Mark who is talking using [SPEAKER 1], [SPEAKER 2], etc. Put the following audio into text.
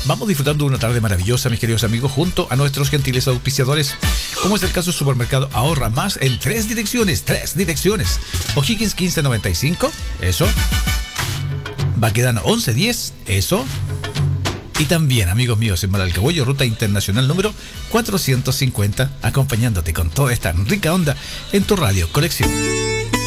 [SPEAKER 1] Vamos disfrutando de una tarde maravillosa, mis queridos amigos, junto a nuestros gentiles auspiciadores, como es el caso del supermercado Ahorra Más en tres direcciones. O'Higgins 1595, eso. Baquedano 1110, eso. Y también, amigos míos, en Maralcahuello, ruta internacional número 450, acompañándote con toda esta rica onda en tu radio colección.